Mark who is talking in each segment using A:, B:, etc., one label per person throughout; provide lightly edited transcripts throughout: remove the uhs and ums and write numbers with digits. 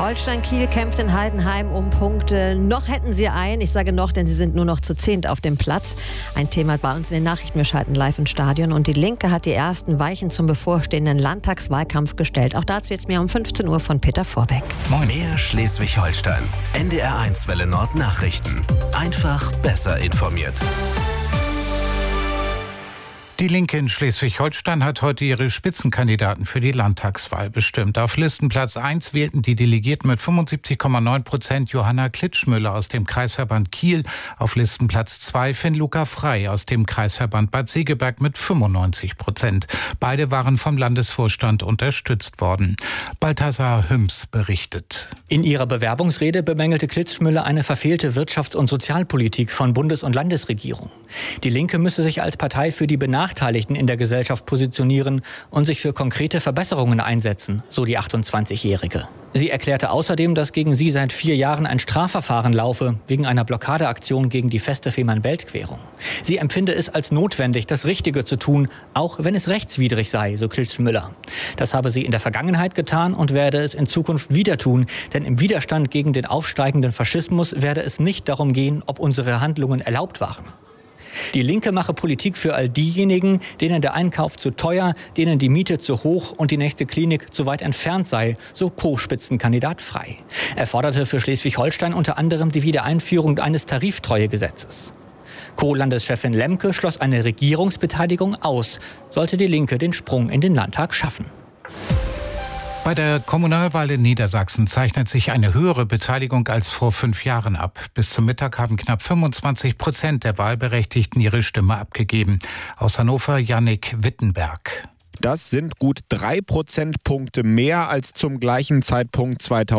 A: Holstein Kiel kämpft in Heidenheim um Punkte. Noch hätten sie einen. Ich sage noch, denn sie sind nur noch zu 10 auf dem Platz. Ein Thema bei uns in den Nachrichten. Wir schalten live ins Stadion. Und die Linke hat die ersten Weichen zum bevorstehenden Landtagswahlkampf gestellt. Auch dazu jetzt mehr um 15 Uhr von Peter Vorbeck.
B: Moin. Mehr Schleswig-Holstein. NDR1 Welle Nord Nachrichten. Einfach besser informiert.
C: Die Linke in Schleswig-Holstein hat heute ihre Spitzenkandidaten für die Landtagswahl bestimmt. Auf Listenplatz 1 wählten die Delegierten mit 75,9% Johanna Klitschmüller aus dem Kreisverband Kiel. Auf Listenplatz 2 Finn-Luca Frey aus dem Kreisverband Bad Segeberg mit 95%. Beide waren vom Landesvorstand unterstützt worden. Balthasar Hüms berichtet.
D: In ihrer Bewerbungsrede bemängelte Klitschmüller eine verfehlte Wirtschafts- und Sozialpolitik von Bundes- und Landesregierung. Die Linke müsse sich als Partei für die Benachteiligten in der Gesellschaft positionieren und sich für konkrete Verbesserungen einsetzen, so die 28-Jährige. Sie erklärte außerdem, dass gegen sie seit 4 Jahren ein Strafverfahren laufe, wegen einer Blockadeaktion gegen die Feste Fehmarn-Weltquerung. Sie empfinde es als notwendig, das Richtige zu tun, auch wenn es rechtswidrig sei, so Klitschmüller. Das habe sie in der Vergangenheit getan und werde es in Zukunft wieder tun, denn im Widerstand gegen den aufsteigenden Faschismus werde es nicht darum gehen, ob unsere Handlungen erlaubt waren. Die Linke mache Politik für all diejenigen, denen der Einkauf zu teuer, denen die Miete zu hoch und die nächste Klinik zu weit entfernt sei, so Co-Spitzenkandidat Frey. Er forderte für Schleswig-Holstein unter anderem die Wiedereinführung eines Tariftreuegesetzes. Co-Landeschefin Lemke schloss eine Regierungsbeteiligung aus, sollte die Linke den Sprung in den Landtag schaffen.
C: Bei der Kommunalwahl in Niedersachsen zeichnet sich eine höhere Beteiligung als vor 5 Jahren ab. Bis zum Mittag haben knapp 25% der Wahlberechtigten ihre Stimme abgegeben. Aus Hannover Jannik Wittenberg.
E: Das sind gut 3 Prozentpunkte mehr als zum gleichen Zeitpunkt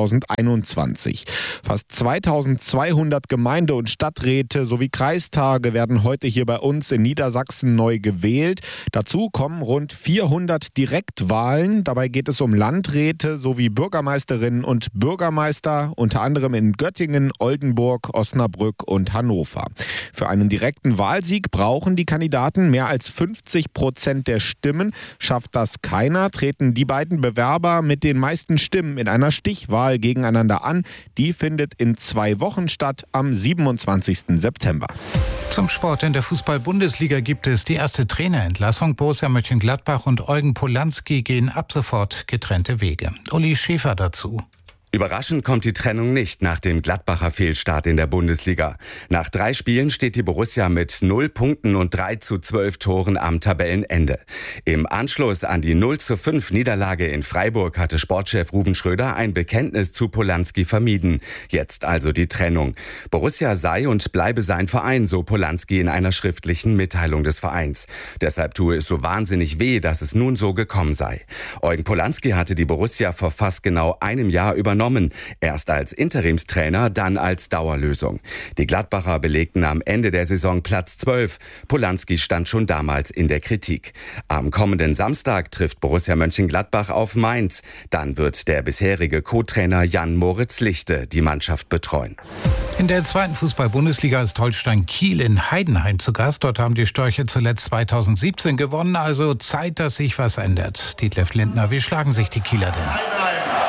E: 2021. Fast 2200 Gemeinde- und Stadträte sowie Kreistage werden heute hier bei uns in Niedersachsen neu gewählt. Dazu kommen rund 400 Direktwahlen. Dabei geht es um Landräte sowie Bürgermeisterinnen und Bürgermeister, unter anderem in Göttingen, Oldenburg, Osnabrück und Hannover. Für einen direkten Wahlsieg brauchen die Kandidaten mehr als 50% der Stimmen. Schafft das keiner, treten die beiden Bewerber mit den meisten Stimmen in einer Stichwahl gegeneinander an. Die findet in 2 Wochen statt, am 27. September.
C: Zum Sport in der Fußball-Bundesliga gibt es die erste Trainerentlassung. Borussia Mönchengladbach und Eugen Polanski gehen ab sofort getrennte Wege. Uli Schäfer dazu.
F: Überraschend kommt die Trennung nicht nach dem Gladbacher Fehlstart in der Bundesliga. Nach 3 Spielen steht die Borussia mit 0 Punkten und 3:12 Toren am Tabellenende. Im Anschluss an die 0:5 Niederlage in Freiburg hatte Sportchef Ruven Schröder ein Bekenntnis zu Polanski vermieden. Jetzt also die Trennung. Borussia sei und bleibe sein Verein, so Polanski in einer schriftlichen Mitteilung des Vereins. Deshalb tue es so wahnsinnig weh, dass es nun so gekommen sei. Eugen Polanski hatte die Borussia vor fast genau einem Jahr übernommen. Erst als Interimstrainer, dann als Dauerlösung. Die Gladbacher belegten am Ende der Saison Platz 12. Polanski stand schon damals in der Kritik. Am kommenden Samstag trifft Borussia Mönchengladbach auf Mainz. Dann wird der bisherige Co-Trainer Jan-Moritz Lichte die Mannschaft betreuen.
C: In der 2. Fußball-Bundesliga ist Holstein Kiel in Heidenheim zu Gast. Dort haben die Störche zuletzt 2017 gewonnen. Also Zeit, dass sich was ändert. Detlef Lindner, wie schlagen sich die Kieler denn?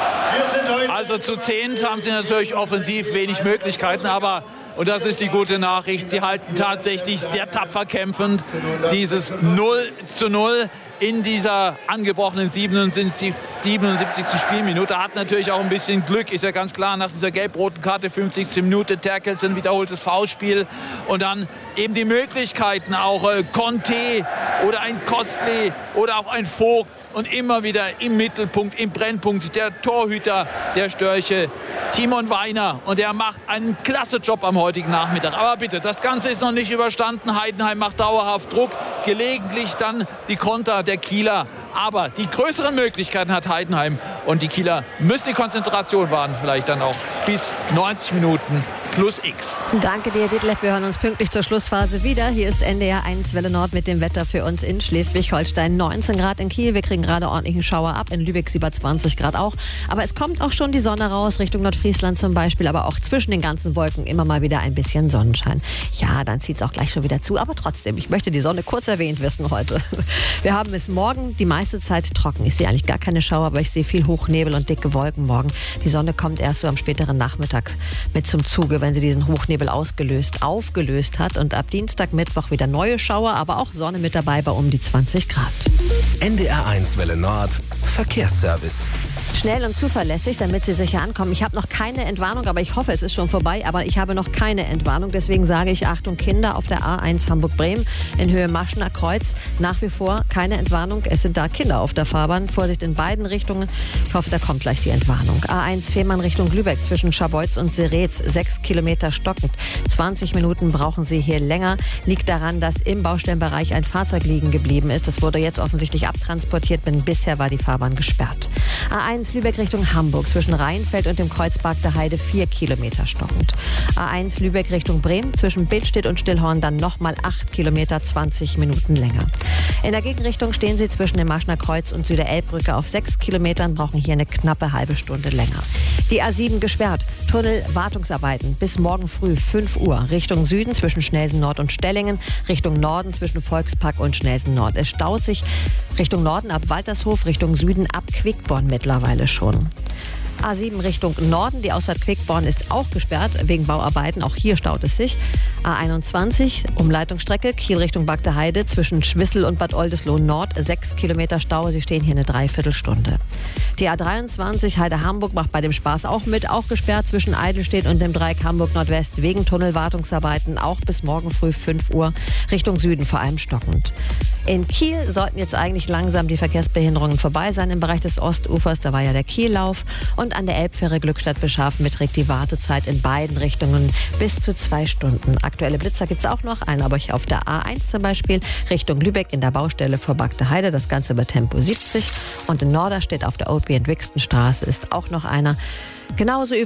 G: Also zu 10 haben sie natürlich offensiv wenig Möglichkeiten, aber, und das ist die gute Nachricht, sie halten tatsächlich sehr tapfer kämpfend dieses 0:0 in dieser angebrochenen 77. Spielminute. Hat natürlich auch ein bisschen Glück, ist ja ganz klar, nach dieser gelb-roten Karte, 50. Minute, Terkelsen, wiederholtes Foulspiel und dann eben die Möglichkeiten, auch Conte oder ein Kostli oder auch ein Vogt und immer wieder im Mittelpunkt, im Brennpunkt der Torhüter der Störche, Timon Weiner, und er macht einen klasse Job am heutigen Nachmittag. Aber bitte, das Ganze ist noch nicht überstanden. Heidenheim macht dauerhaft Druck, gelegentlich dann die Konter der Kieler. Aber die größeren Möglichkeiten hat Heidenheim und die Kieler müssen die Konzentration wahren, vielleicht dann auch bis 90 Minuten plus X.
A: Danke dir, Detlef. Wir hören uns pünktlich zur Schlussphase wieder. Hier ist NDR 1 Welle Nord mit dem Wetter für uns in Schleswig-Holstein. 19 Grad in Kiel. Wir kriegen gerade ordentlichen Schauer ab. In Lübeck 27 Grad auch. Aber es kommt auch schon die Sonne raus, Richtung Nordfriesland zum Beispiel. Aber auch zwischen den ganzen Wolken immer mal wieder ein bisschen Sonnenschein. Ja, dann zieht es auch gleich schon wieder zu. Aber trotzdem, ich möchte die Sonne kurz erwähnt wissen heute. Wir haben es morgen die meiste Zeit trocken. Ich sehe eigentlich gar keine Schauer, aber ich sehe viel Hochnebel und dicke Wolken morgen. Die Sonne kommt erst so am späteren Nachmittag mit zum Zuge, wenn sie diesen Hochnebel aufgelöst hat. Und ab Dienstag, Mittwoch wieder neue Schauer, aber auch Sonne mit dabei bei um die 20 Grad.
B: NDR 1 Welle Nord Verkehrsservice.
A: Schnell und zuverlässig, damit Sie sicher ankommen. Ich habe noch keine Entwarnung, aber ich hoffe, es ist schon vorbei. Aber ich habe noch keine Entwarnung. Deswegen sage ich, Achtung Kinder, auf der A1 Hamburg-Bremen in Höhe Maschener Kreuz. Nach wie vor keine Entwarnung. Es sind da Kinder auf der Fahrbahn. Vorsicht in beiden Richtungen. Ich hoffe, da kommt gleich die Entwarnung. A1 Fehmarn Richtung Lübeck zwischen Scharbeutz und Seretz. 6 Kilometer stockend. 20 Minuten brauchen Sie hier länger. Liegt daran, dass im Baustellenbereich ein Fahrzeug liegen geblieben ist. Das wurde jetzt offensichtlich abtransportiert, denn bisher war die Fahrbahn gesperrt. A1 Lübeck Richtung Hamburg zwischen Rheinfeld und dem Kreuzberg der Heide 4 Kilometer stockend. A1 Lübeck Richtung Bremen zwischen Billstedt und Stillhorn dann nochmal 8 Kilometer, 20 Minuten länger. In der Gegenrichtung stehen Sie zwischen dem Maschener Kreuz und Süderelbbrücke auf 6 Kilometern, brauchen hier eine knappe halbe Stunde länger. Die A7 gesperrt, Tunnel-Wartungsarbeiten bis morgen früh 5 Uhr. Richtung Süden zwischen Schnelsen Nord und Stellingen, Richtung Norden zwischen Volkspark und Schnelsen Nord. Es staut sich Richtung Norden ab Waltershof, Richtung Süden ab Quickborn mittlerweile schon. A7 Richtung Norden, die Ausfahrt Quickborn ist auch gesperrt wegen Bauarbeiten. Auch hier staut es sich. A21 Umleitungsstrecke Kiel Richtung Bagde Heide zwischen Schwissel und Bad Oldesloe Nord 6 Kilometer Stau. Sie stehen hier eine Dreiviertelstunde. Die A23 Heide Hamburg macht bei dem Spaß auch mit. Auch gesperrt zwischen Eidelstedt und dem Dreieck Hamburg Nordwest wegen Tunnelwartungsarbeiten. Auch bis morgen früh 5 Uhr Richtung Süden vor allem stockend. In Kiel sollten jetzt eigentlich langsam die Verkehrsbehinderungen vorbei sein im Bereich des Ostufers. Da war ja der Kiellauf. Und an der Elbfähre Glückstadt-Beschafen beträgt die Wartezeit in beiden Richtungen bis zu 2 Stunden. Aktuelle Blitzer gibt es auch noch, einen aber auf der A1 zum Beispiel, Richtung Lübeck in der Baustelle vor Bagde Heide, das Ganze bei Tempo 70. Und in Norderstedt auf der Oldby- und Wixtenstraße ist auch noch einer. Genauso